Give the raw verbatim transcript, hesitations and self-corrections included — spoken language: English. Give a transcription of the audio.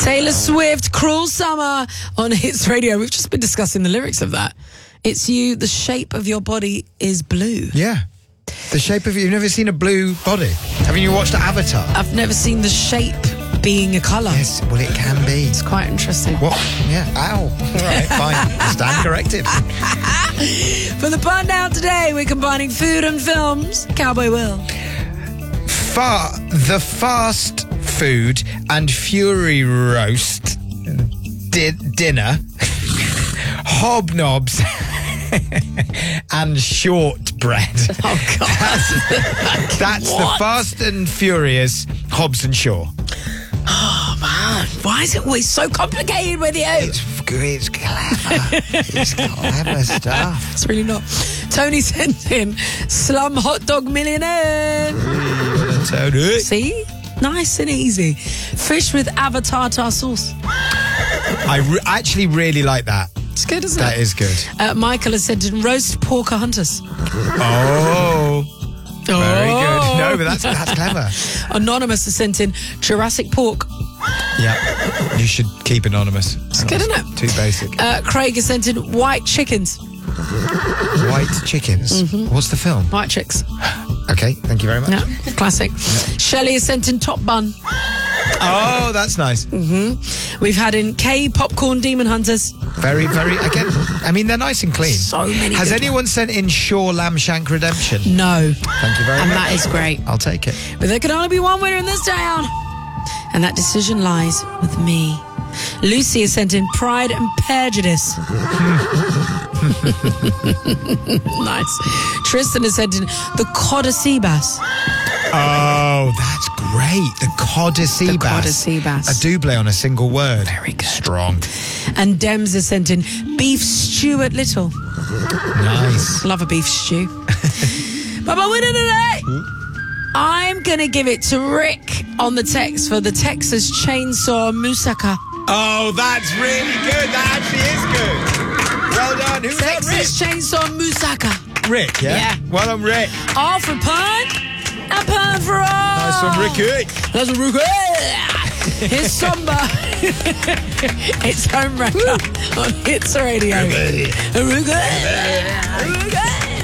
Taylor Swift, Cruel Summer on Hits Radio. We've just been discussing the lyrics of that. It's you, the shape of your body is blue. Yeah. The shape of... You've never seen a blue body? Haven't you watched Avatar? I've never seen the shape being a colour. Yes, well, it can be. It's quite interesting. What? Yeah. Ow. All right, fine. Stand corrected. For the pun down today, we're combining food and films. Cowboy Will. Far, the fast food and fury roast di- dinner, hobnobs and shortbread. Oh, God. That's, that's the Fast and Furious Hobbs and Shaw. Oh, man. Why is it always so complicated with you? It's, it's clever. It's clever stuff. It's really not. Tony sent in Slum Hot Dog Millionaire. Tony. See? Nice and easy. Fish with avatar sauce. I re- actually really like that. It's good, isn't That it? is good. Uh, Michael has sent in roast porker hunters. Oh. Very good. No, but that's that's clever. Anonymous has sent in Jurassic Pork. Yeah. You should keep anonymous. It's good, isn't it? Too basic. Uh, Craig has sent in White Chickens. White Chickens. Mm-hmm. What's the film? White Chicks. Okay, thank you very much. Yeah, classic. Yeah. Shelley has sent in Top Bun. Oh, that's nice. Mm-hmm. We've had in K Popcorn Demon Hunters. Very, very, again, I mean, they're nice and clean. So many. Has anyone ones. sent in Shaw Lamb Shank Redemption? No. Thank you very and much. And that is great. I'll take it. But there can only be one winner in this town. And that decision lies with me. Lucy has sent in Pride and Prejudice. Nice. Tristan has sent in the Cod of Sea Bass. Oh, that's great. The Cod of Sea The Bass. Cod of Sea Bass. A double on a single word. Very good. Strong. And Dems has sent in Beef Stew at Little. Nice. Love a beef stew. But my winner today, I'm going to give it to Rick on the text for the Texas Chainsaw Moussaka. Oh, that's really good. That actually is good. Well done. Who's Texas that, Rick? Chainsaw Moussaka. Rick, yeah? Yeah. Well done, Rick. All for pun, a pun for all. Nice one, Ricky. That's a Ricky. Here's Samba. It's Homewrecker on Hits Radio. Ricky. Ricky.